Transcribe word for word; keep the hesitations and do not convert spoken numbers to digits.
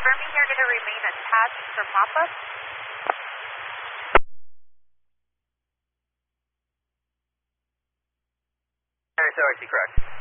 confirming you're going to remain attached for pop-up. S O R T, correct.